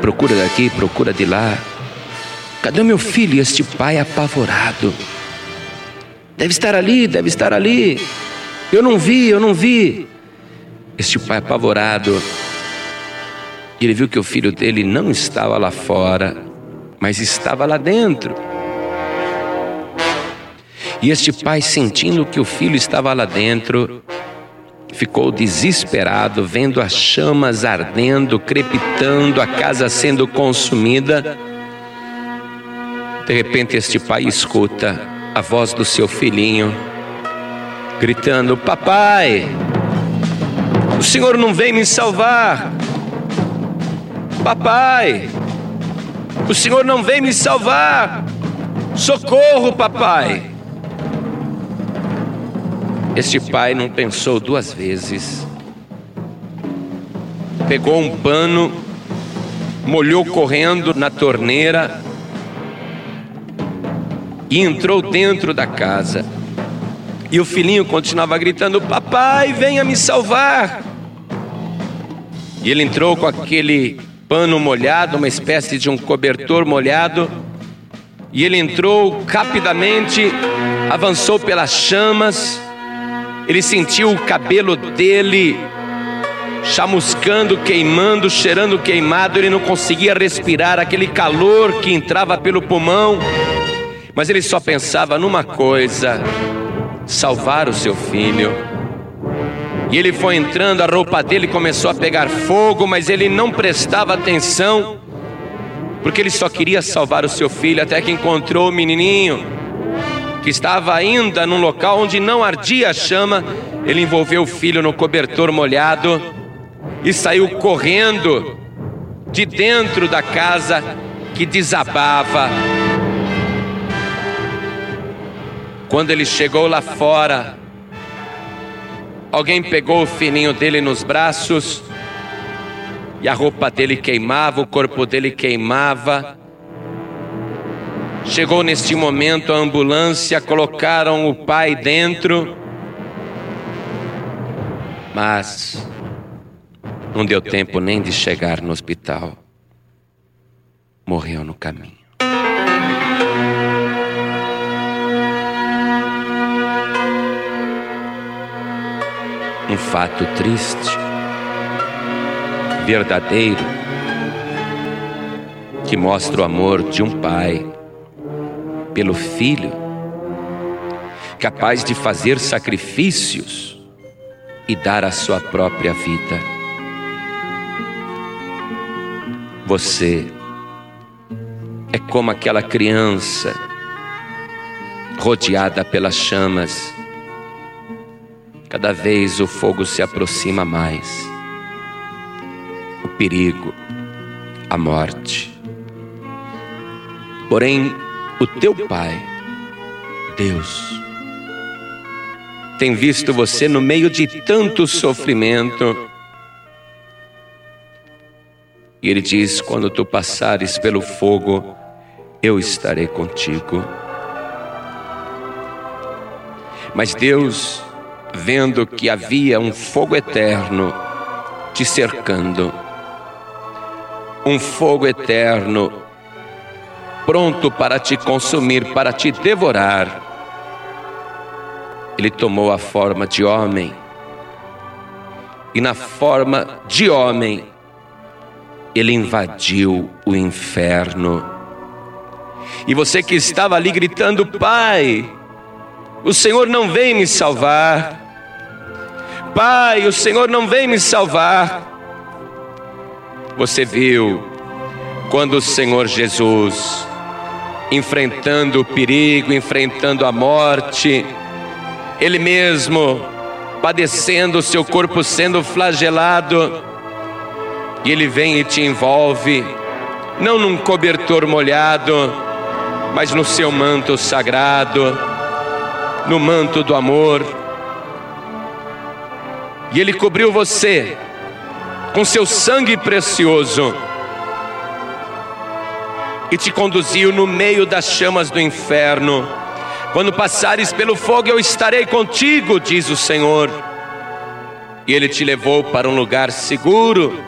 procura daqui, procura de lá. Cadê o meu filho? E este pai apavorado. Deve estar ali, deve estar ali. Eu não vi. Este pai apavorado, ele viu que o filho dele não estava lá fora, mas estava lá dentro. E este pai, sentindo que o filho estava lá dentro, ficou desesperado, vendo as chamas ardendo, crepitando, a casa sendo consumida. De repente este pai escuta a voz do seu filhinho, gritando: papai, o senhor não vem me salvar? Papai, o senhor não vem me salvar? Socorro, papai! Este pai não pensou duas vezes. Pegou um pano, molhou correndo na torneira e entrou dentro da casa. E o filhinho continuava gritando: papai, venha me salvar! E ele entrou com aquele pano molhado, uma espécie de um cobertor molhado, e ele entrou rapidamente, avançou pelas chamas. Ele sentiu o cabelo dele chamuscando, queimando, cheirando queimado. Ele não conseguia respirar, aquele calor que entrava pelo pulmão. Mas ele só pensava numa coisa: salvar o seu filho. E ele foi entrando, a roupa dele começou a pegar fogo, mas ele não prestava atenção, porque ele só queria salvar o seu filho, até que encontrou o menininho, que estava ainda num local onde não ardia a chama. Ele envolveu o filho no cobertor molhado e saiu correndo de dentro da casa que desabava. Quando ele chegou lá fora, alguém pegou o filhinho dele nos braços e a roupa dele queimava, o corpo dele queimava. Chegou neste momento a ambulância, colocaram o pai dentro, mas não deu tempo nem de chegar no hospital. Morreu no caminho. Um fato triste, verdadeiro, que mostra o amor de um pai pelo filho, capaz de fazer sacrifícios e dar a sua própria vida. Você é como aquela criança rodeada pelas chamas. Cada vez o fogo se aproxima mais. O perigo, a morte. Porém, o teu Pai, Deus, tem visto você no meio de tanto sofrimento. E Ele diz: quando tu passares pelo fogo, eu estarei contigo. Mas Deus, vendo que havia um fogo eterno te cercando, um fogo eterno pronto para te consumir, para te devorar, Ele tomou a forma de homem, e na forma de homem Ele invadiu o inferno. E você que estava ali gritando: Pai, o Senhor não vem me salvar. Pai, o Senhor não vem me salvar. Você viu quando o Senhor Jesus, enfrentando o perigo, enfrentando a morte, Ele mesmo padecendo, o seu corpo sendo flagelado, e Ele vem e te envolve, não num cobertor molhado, mas no seu manto sagrado, no manto do amor. E Ele cobriu você com seu sangue precioso e te conduziu no meio das chamas do inferno. Quando passares pelo fogo, eu estarei contigo, diz o Senhor. E Ele te levou para um lugar seguro,